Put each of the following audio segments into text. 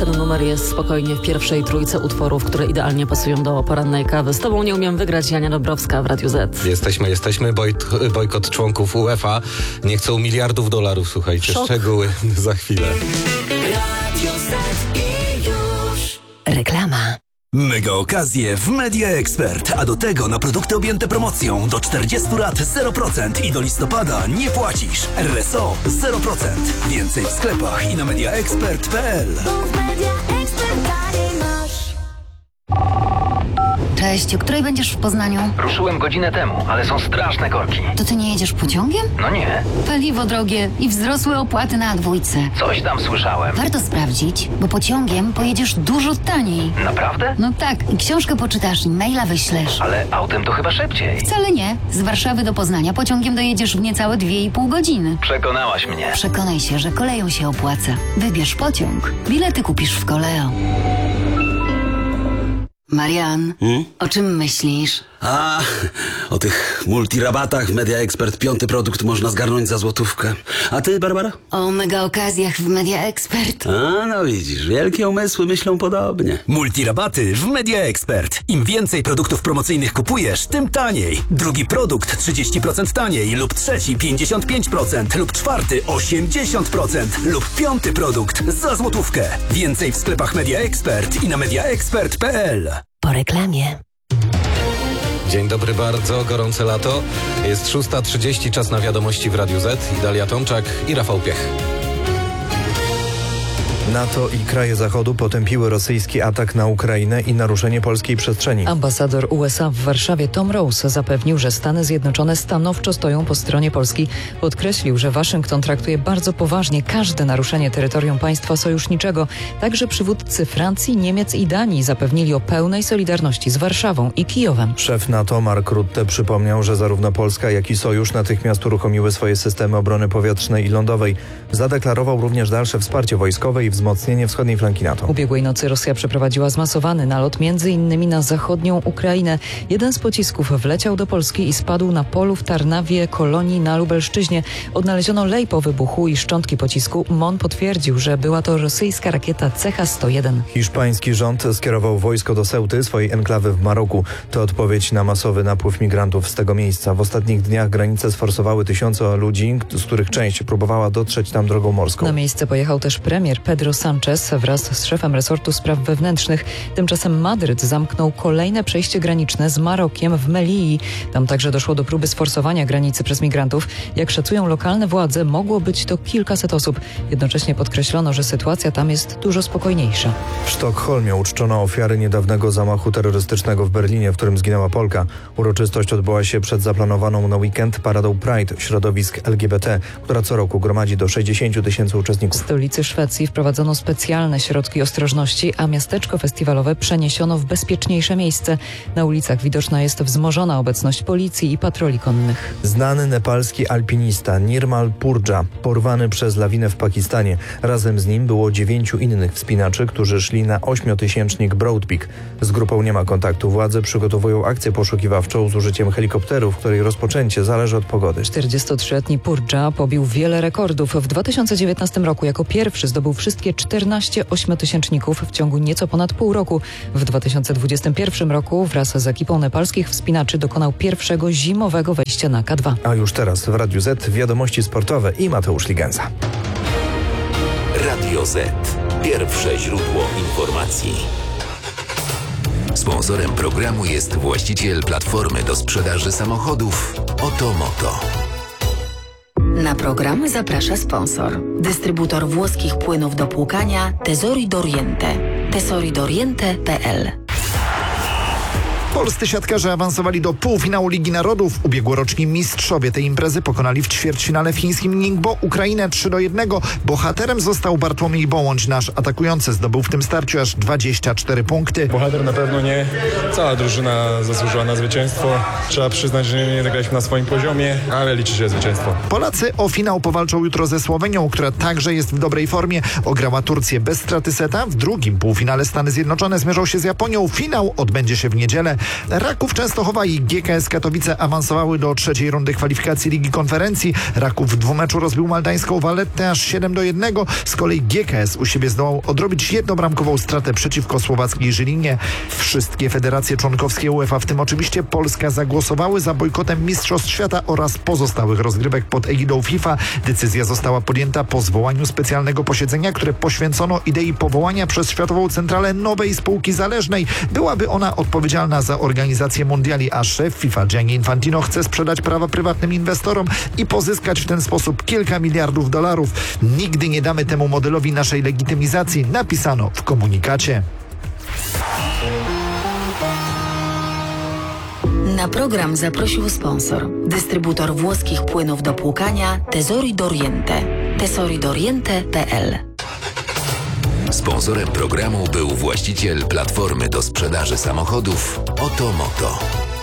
Ten numer jest spokojnie w pierwszej trójce utworów, które idealnie pasują do porannej kawy. Z tobą nie umiem wygrać, Jania Dobrowska w Radiu Z. Jesteśmy. Bojkot członków UEFA. Nie chcą miliardów dolarów, słuchajcie. Szok. Szczegóły za chwilę. Radio Z i już. Reklama. Mega okazje w Media Expert, a do tego na produkty objęte promocją do 40 lat 0% i do listopada nie płacisz. RSO 0%. Więcej w sklepach i na mediaexpert.pl. Cześć, o której będziesz w Poznaniu? Ruszyłem godzinę temu, ale są straszne korki. To ty nie jedziesz pociągiem? No nie, Paliwo drogie i wzrosłe opłaty na A2. coś tam słyszałem. Warto sprawdzić, bo pociągiem pojedziesz dużo taniej. Naprawdę? No tak, i książkę poczytasz i maila wyślesz. Ale autem to chyba szybciej. Wcale nie. Z Warszawy do Poznania pociągiem dojedziesz w niecałe 2,5 godziny. Przekonałaś mnie. Przekonaj się, że koleją się opłaca. Wybierz pociąg. Bilety kupisz w Koleo. Marian, o czym myślisz? O tych multirabatach Media Expert 5. produkt można zgarnąć za złotówkę. A ty, Barbara? O mega okazjach w Media Expert. No widzisz, wielkie umysły myślą podobnie. Multirabaty w Media Expert. Im więcej produktów promocyjnych kupujesz, tym taniej. Drugi produkt 30% taniej lub trzeci 55% lub czwarty 80% lub 5. produkt za złotówkę. Więcej w sklepach Media Expert i na mediaexpert.pl. Po reklamie. Dzień dobry, bardzo gorące lato. Jest 6:30, czas na wiadomości w Radiu Z. Dalia Tomczak i Rafał Piech. NATO i kraje Zachodu potępiły rosyjski atak na Ukrainę i naruszenie polskiej przestrzeni. Ambasador USA w Warszawie Tom Rose zapewnił, że Stany Zjednoczone stanowczo stoją po stronie Polski. Podkreślił, że Waszyngton traktuje bardzo poważnie każde naruszenie terytorium państwa sojuszniczego. Także przywódcy Francji, Niemiec i Danii zapewnili o pełnej solidarności z Warszawą i Kijowem. Szef NATO Mark Rutte przypomniał, że zarówno Polska, jak i Sojusz natychmiast uruchomiły swoje systemy obrony powietrznej i lądowej. Zadeklarował również dalsze wsparcie wojskowe i wzmocnienie wschodniej flanki NATO. Ubiegłej nocy Rosja przeprowadziła zmasowany nalot m.in. na zachodnią Ukrainę. Jeden z pocisków wleciał do Polski i spadł na polu w Tarnawie, Kolonii na Lubelszczyźnie. Odnaleziono lej po wybuchu i szczątki pocisku. MON potwierdził, że była to rosyjska rakieta CH-101. Hiszpański rząd skierował wojsko do Ceuty, swojej enklawy w Maroku. To odpowiedź na masowy napływ migrantów z tego miejsca. W ostatnich dniach granice sforsowały tysiące ludzi, z których część próbowała dotrzeć tam drogą morską. Na miejsce pojechał też premier Pedro Sanchez wraz z szefem resortu spraw wewnętrznych. Tymczasem Madryt zamknął kolejne przejście graniczne z Marokiem w Melilli. Tam także doszło do próby sforsowania granicy przez migrantów. Jak szacują lokalne władze, mogło być to kilkaset osób. Jednocześnie podkreślono, że sytuacja tam jest dużo spokojniejsza. W Sztokholmie uczczono ofiary niedawnego zamachu terrorystycznego w Berlinie, w którym zginęła Polka. Uroczystość odbyła się przed zaplanowaną na weekend paradą Pride środowisk LGBT, która co roku gromadzi do 60 tysięcy W uczestników. stolicy Szwecji wprowadzono specjalne środki ostrożności, a miasteczko festiwalowe przeniesiono w bezpieczniejsze miejsce. Na ulicach widoczna jest wzmożona obecność policji i patroli konnych. Znany nepalski alpinista Nirmal Purdża, porwany przez lawinę w Pakistanie. Razem z nim było 9 innych wspinaczy, którzy szli na 8-tysięcznik Broad Peak. Z grupą nie ma kontaktu. Władze przygotowują akcję poszukiwawczą z użyciem helikopterów, której rozpoczęcie zależy od pogody. 43-letni Purdża pobił wiele rekordów. W 2019 roku jako pierwszy zdobył wszystkie 14 ośmiotysięczników w ciągu nieco ponad pół roku. W 2021 roku wraz z ekipą nepalskich wspinaczy dokonał pierwszego zimowego wejścia na K2. A już teraz w Radiu Z wiadomości sportowe i Mateusz Ligenza. Radio Z. Pierwsze źródło informacji. Sponsorem programu jest właściciel platformy do sprzedaży samochodów Otomoto. Na program zaprasza sponsor. Dystrybutor włoskich płynów do płukania Tesori d'Oriente. tesoridoriente.pl. Polscy siatkarze awansowali do półfinału Ligi Narodów. Ubiegłoroczni mistrzowie tej imprezy pokonali w ćwierćfinale fińskim Ningbo Ukrainę 3-1. Bohaterem został Bartłomiej Bołądź. Nasz atakujący zdobył w tym starciu aż 24 punkty. Bohater na pewno nie. Cała drużyna zasłużyła na zwycięstwo. Trzeba przyznać, że nie zagraliśmy na swoim poziomie, ale liczy się zwycięstwo. Polacy o finał powalczą jutro ze Słowenią, która także jest w dobrej formie. Ograła Turcję bez straty seta. W drugim półfinale Stany Zjednoczone zmierzą się z Japonią. Finał odbędzie się w niedzielę. Raków Częstochowa i GKS Katowice awansowały do trzeciej rundy kwalifikacji Ligi Konferencji. Raków w dwumeczu rozbił maltańską Vallettę aż 7-1. Z kolei GKS u siebie zdołał odrobić jednobramkową stratę przeciwko słowackiej Żylinie. Wszystkie federacje członkowskie UEFA, w tym oczywiście Polska, zagłosowały za bojkotem Mistrzostw Świata oraz pozostałych rozgrywek pod egidą FIFA. Decyzja została podjęta po zwołaniu specjalnego posiedzenia, które poświęcono idei powołania przez Światową Centralę nowej spółki zależnej. Byłaby ona odpowiedzialna za organizację mundiali, a szef FIFA Gianni Infantino chce sprzedać prawa prywatnym inwestorom i pozyskać w ten sposób kilka miliardów dolarów. Nigdy nie damy temu modelowi naszej legitymizacji, napisano w komunikacie. Na program zaprosił sponsor. Dystrybutor włoskich płynów do płukania Tesori d'Oriente. tesoridoriente.pl. Sponsorem programu był właściciel platformy do sprzedaży samochodów Otomoto.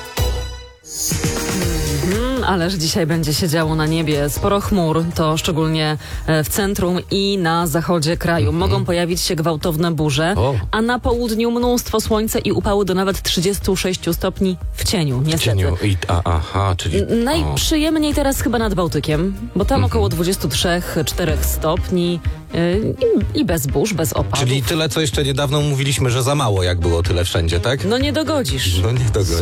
Ależ dzisiaj będzie się działo na niebie. Sporo chmur, to szczególnie w centrum i na zachodzie kraju. Mogą pojawić się gwałtowne burze, a na południu mnóstwo słońca i upały do nawet 36 stopni w cieniu, niestety. Czyli... Najprzyjemniej teraz chyba nad Bałtykiem, bo tam około 23-4 stopni i bez burz, bez opadów. Czyli tyle, co jeszcze niedawno mówiliśmy, że za mało, jak było tyle wszędzie, tak? No nie dogodzisz. No nie dogodzisz.